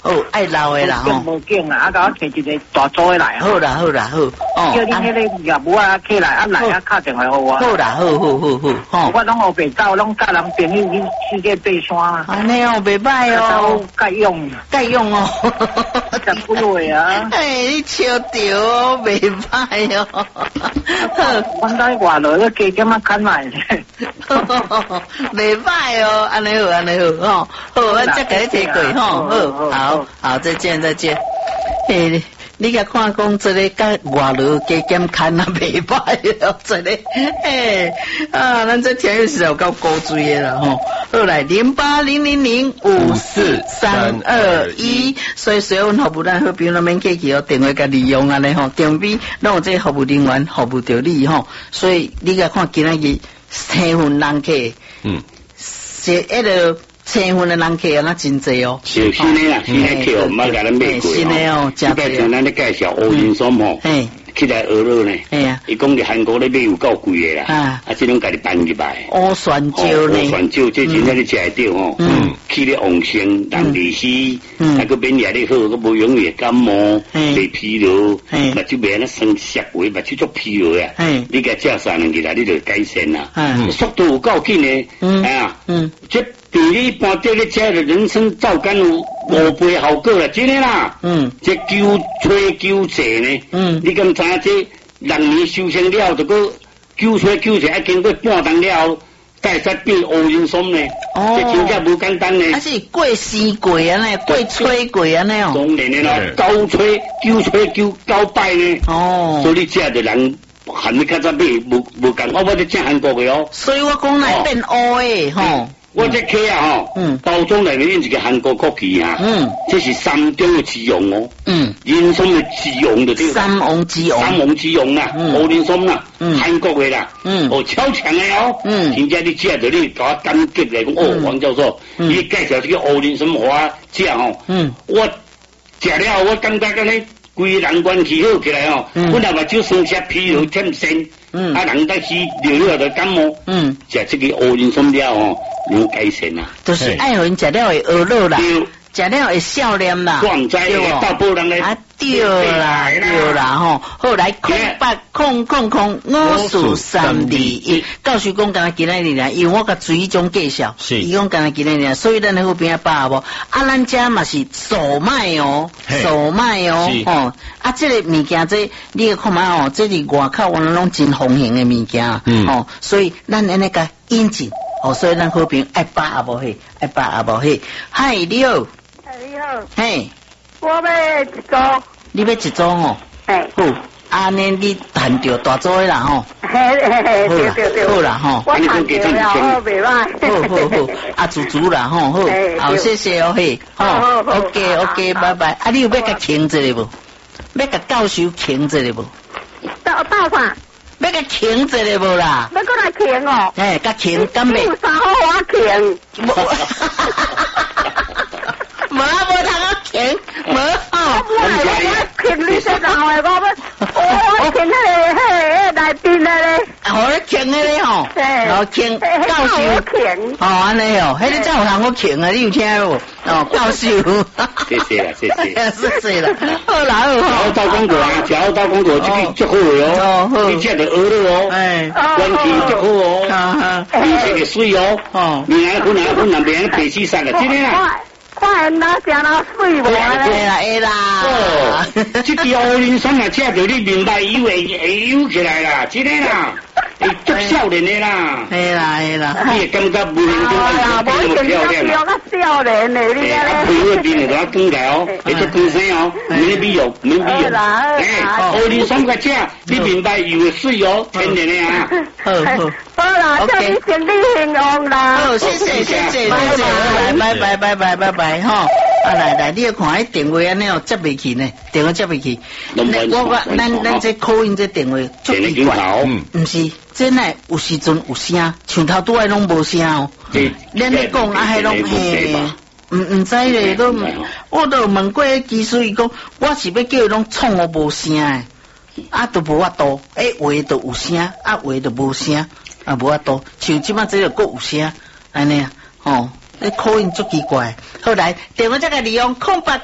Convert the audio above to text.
哦，爱老的啦吼。 无劲啦，甲我摕一个大组的来。 好啦好啦好。 哦。叫你迄个业务啊起来啊来啊敲电话给我。 好啦好。吼。 我拢学袂走，拢甲人朋友去世界爬山。 安尼哦，袂歹哦。 该用哦。十几岁啊。哎， 你笑着哦，袂歹哦。 我在外头个加减啊看卖。 袂歹哦，安尼好吼。好，我再给你提过吼。好，再见。诶，你甲看讲这个甲外头加减看啊袂歹哦，这个咱这天又是有够高追的啦吼。好来0800054321，所以所有服务咱好朋友都免客气哦，电话甲利用安尼吼，电话拢有这服务人员服务着你吼，所以你甲看今仔日生份人客，是迄个。青分的人客啊，那真侪哦。 是新的啦，新的客哦，唔好甲咱买过哦。 新的哦，真侪。听咱咧介绍欧云松吼，起来鹅肉呢。 系啊。 伊讲伫韩国咧买有够贵的啦。这种家己搬入来。 乌蒜椒呢？ 乌蒜椒，这真正你食会到吼。去咧旺盛，人利息，还个免疫力好，个无容易感冒，袂疲劳，目睭袂安尼生涩为，目睭足疲劳啊。你甲食3两日来，你就改善啦。速度有够紧的。这。比你一般在咧食的人参皂苷有5倍效果啦，真的啦。这灸济呢。你敢知影这6年修成了，就个灸济，还经过半冬了，才使变乌云松呢。这真正无简单呢。 啊是过生过啊呢，过吹过啊呢哦。 当然的啦，灸吹9摆呢。所以你食的人。含你较早买无共，我在食韩国的哦。 所以我讲来变乌的吼。 我这客啊吼，包装内面一个韩国国旗啊，这是3种的之王哦，人参的之王的对。 三王之王啦，乌人参啦，韩国的啦，超强的哦，真正你食着你甲我感激来讲，王教授，你介绍这个乌人参给我食吼，我食了我感觉安尼。规人元气好起来哦，本来目睭生涩疲劳欠身，人在去流就感冒，食这个乌人参了哦，能改善啦。 就是爱人食了会饿肉啦，食了会笑脸啦， 对哦，大波人来。 对啦吼，好来08005431，教授讲今仔日啦，因为我甲追踪介绍，伊讲今仔日，所以咱好边把无，咱家嘛是手卖哦，吼，这个物件你看嘛哦，这是外口我拢真风行的物件，所以咱安尼甲引进，所以咱好边爱把也无嘿，嗨你好， 你好， 嘿。 我要一组， 你要一组哦？好，安尼你谈着大组的啦吼。对，好啦吼。 我谈着了，袂歹。 好，猪啦吼，好，谢谢哦嘿，好 ，OK， 拜拜。你有要甲请一个无？要甲教授请一个无？ 到啥？ 要甲请一个无啦？ 要过来请哦？ 甲请敢袂？ 有啥好我请？ 无通我请，无哦。 我请你这个我请迄个内边的咧。 我请迄个吼，然后请教授。安尼哦，迄个才有通我请啊，你有听无？教授。谢谢啦。好啦。 好到工作啊，好到工作，这个足好的哦，你吃着鹅肉哦，元气足好哦，面色个水哦，面粉那边白起上个，真的啦。 看哪食哪水无会啦。 这个乌人参啊，吃着你面带油会油起来啦，真的啦，会足少年的啦。 系啦。 你会感觉无形中变那么漂亮啦。 少年的你咧。 皮肤变得都光起来哦，会足光鲜哦，免美容。乌人参个吃，你面带油会水哦，天然的啊。 好啦，祝你身体健康啦。 好，谢谢，拜吼。来，你要看迄电话安尼哦，接袂去呢，电话接袂去。咱这call in这电话足奇怪，毋是，这乃有时阵有声，像头拄仔拢无声哦。咱咧讲迄拢嘿，毋知咧，都我都问过技师，伊讲我是要叫伊拢创我无声诶，都无法度，话都有声，话都无声，无法度，像即摆这个够有声，安尼啊，你call in足奇怪。好来，电话再个利用08